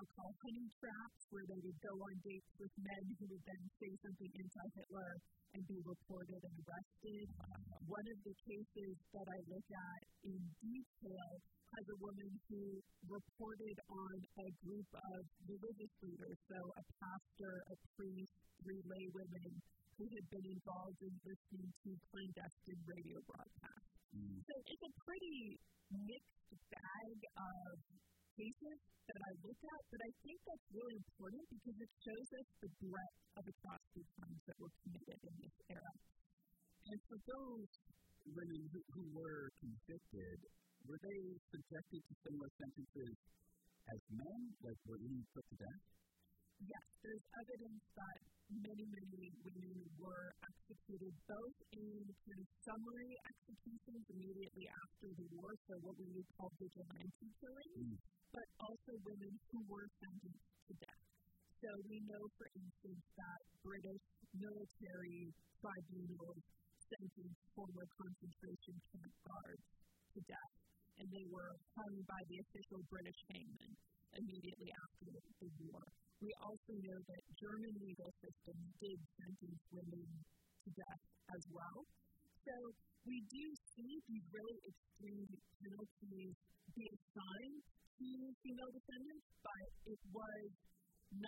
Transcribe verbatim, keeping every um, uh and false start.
call honey traps, where they would go on dates with men who would then say something anti-Hitler and be reported and arrested. One of the cases that I look at in detail has a woman who reported on a group of religious leaders, so a pastor, a priest, three lay women who had been involved in listening to clandestine radio broadcasts. Mm. So it's a pretty mixed bag of cases that I look at, but I think that's really important because it shows us the breadth of atrocity crimes that were committed in this era. And for those women who, who were convicted, were they subjected to similar sentences as men, like were any put to death? Yes, there's evidence that many, many women were executed both in kind of summary executions immediately after the war, so what we would call vigilante killings, mm. but also women who were sentenced to death. So we know, for instance, that British military tribunals sentenced former concentration camp guards to death, and they were hung by the official British hangman immediately after the, the war. We also know that German legal systems did sentence women to death as well. So we do see these really extreme penalties be assigned to female defendants, but it was